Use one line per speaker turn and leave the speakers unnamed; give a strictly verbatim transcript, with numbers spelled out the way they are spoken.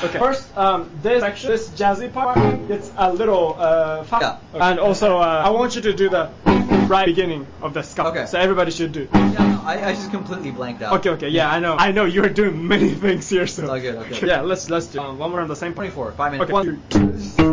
Okay. First, um, this section, this jazzy part, it's a little uh, fast.
Yeah.
Okay. And also, uh, I want you to do the right beginning of the ska.
Okay.
So everybody should do.
Yeah, no, I, I just completely blanked out.
Okay, okay, yeah, I know. I know you're doing many things here, so.
It's all good, okay.
Yeah, let's let's do um, one more on the same part.
twenty-four, five minutes.
Okay, one, two.